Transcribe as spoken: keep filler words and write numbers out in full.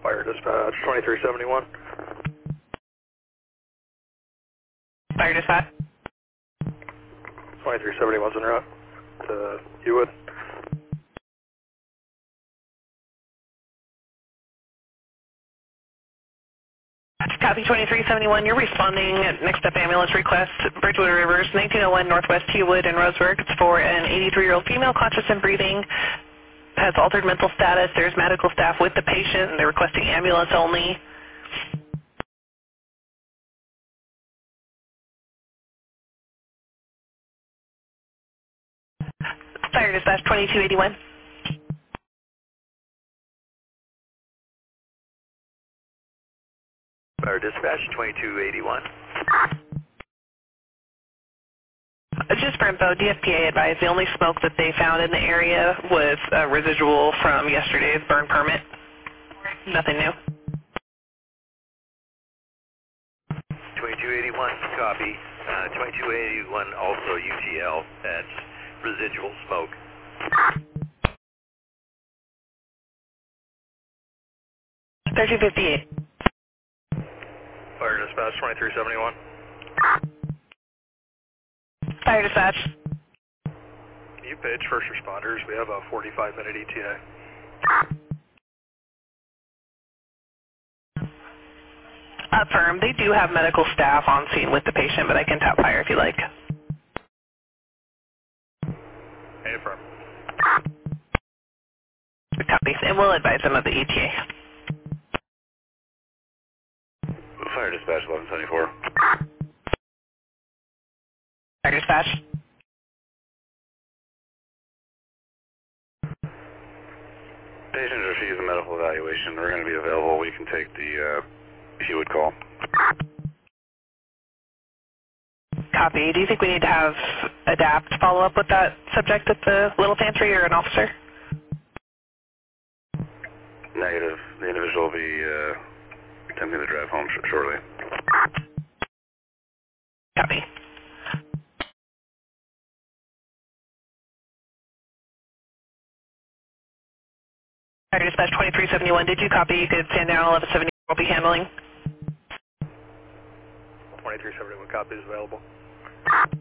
Fire dispatch twenty-three seventy-one. Fire dispatch. twenty-three seventy-one's en route to Hewitt. Copy twenty-three seventy-one. You're responding at next up ambulance request, Bridgewater Rivers, nineteen oh one Northwest Hewitt in Roseburg. It's for an eighty-three-year-old female conscious and breathing, has altered mental status. There's medical staff with the patient, and they're requesting ambulance only. Fire dispatch twenty-two eighty-one. Fire dispatch twenty-two eighty-one. Just for info, D F P A advised the only smoke that they found in the area was a residual from yesterday's burn permit. Nothing new. twenty-two eighty-one, copy. Uh, twenty-two eighty-one also U T L. That's residual smoke. thirteen fifty-eight. Fire dispatch twenty-three seventy-one. Fire dispatch. You page first responders. We have a forty-five minute E T A. Affirm. They do have medical staff on scene with the patient, but I can tap fire if you like. Affirm. Copy. And we'll advise them of the E T A. Fire dispatch eleven seventy-four. Fire dispatch. Patient receives a medical evaluation. We're going to be available. We can take the uh, Hewitt call. Copy. Do you think we need to have ADAPT follow up with that subject at the Little Pantry or an officer? Negative. The individual will be uh, attempting to drive home sh shortly. Copy. Fire dispatch twenty-three seventy-one. Did you copy? You could stand down. eleven seventy will be handling. twenty-three seventy-one copies available.